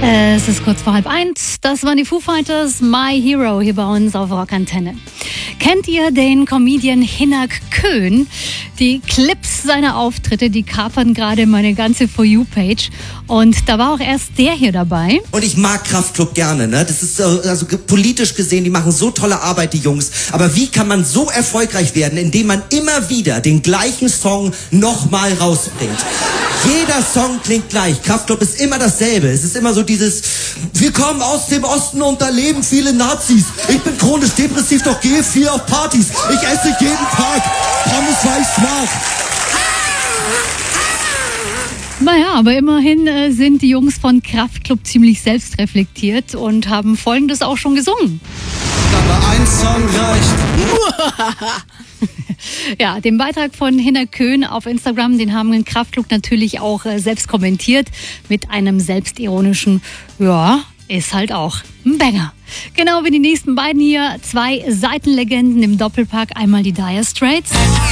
Es ist kurz vor 12:30. Das waren die Foo Fighters, My Hero, hier bei uns auf Rockantenne. Kennt ihr den Comedian Hinak Köhn? Die Clips seiner Auftritte, die kapern gerade meine ganze For You-Page. Und da war auch erst der hier dabei. Und ich mag Kraftklub gerne, ne? Das ist also politisch gesehen, die machen so tolle Arbeit, die Jungs. Aber wie kann man so erfolgreich werden, indem man immer wieder den gleichen Song nochmal rausbringt? Jeder Song klingt gleich. Kraftklub ist immer dasselbe. Es ist immer so dieses, wir kommen aus dem Osten und da leben viele Nazis. Ich bin chronisch depressiv, doch gehe viel auf Partys. Ich esse jeden Tag Pommes, weil ich's mag. Naja, aber immerhin sind die Jungs von Kraftklub ziemlich selbstreflektiert und haben Folgendes auch schon gesungen. Aber ein Song reicht. Ja, den Beitrag von Hinak Köhn auf Instagram, den haben Kraftklub natürlich auch selbst kommentiert mit einem selbstironischen, ja, ist halt auch ein Banger. Genau wie die nächsten beiden hier, 2 Seitenlegenden im Doppelpack, einmal die Dire Straits.